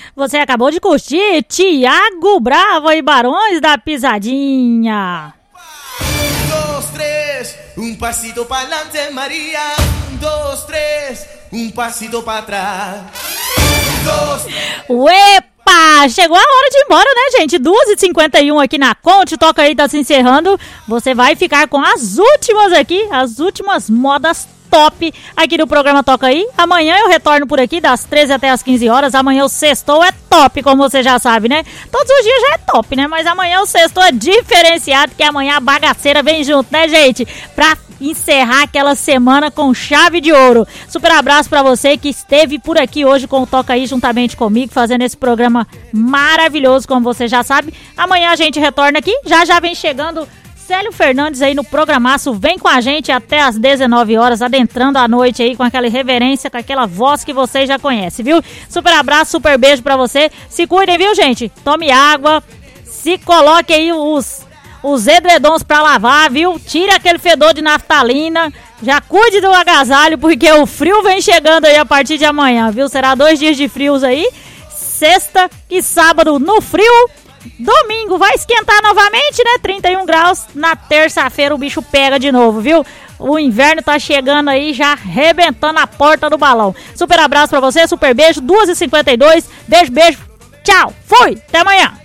Você acabou de curtir Tiago Brava e Barões da Pisadinha. 2, 3, passito para adelante, Maria. 2, 3, passito para trás. 2. Uepa! Chegou a hora de ir embora, né, gente? 2h51 aqui na Conte, Toca Aí tá se encerrando. Você vai ficar com as últimas aqui, as últimas modas top aqui no programa Toca Aí. Amanhã eu retorno por aqui das 13 até as 15 horas. Amanhã o sextou é top, como você já sabe, né? Todos os dias já é top, né? Mas amanhã o sextou é diferenciado, que amanhã a bagaceira vem junto, né, gente? Pra encerrar aquela semana com chave de ouro. Super abraço pra você que esteve por aqui hoje com o Toca Aí juntamente comigo, fazendo esse programa maravilhoso, como você já sabe. Amanhã a gente retorna aqui. Já vem chegando Célio Fernandes aí no programaço, vem com a gente até às 19 horas, adentrando a noite aí com aquela reverência, com aquela voz que vocês já conhecem, viu? Super abraço, super beijo pra você. Se cuidem, viu, gente? Tome água, se coloque aí os edredons pra lavar, viu? Tire aquele fedor de naftalina, já cuide do agasalho, porque o frio vem chegando aí a partir de amanhã, viu? Será 2 dias de frios aí, sexta e sábado no frio. Domingo vai esquentar novamente, né? 31 graus. Na terça-feira o bicho pega de novo, viu? O inverno tá chegando aí, já arrebentando a porta do balão. Super abraço pra você, super beijo. 2h52. Beijo. Tchau. Fui. Até amanhã.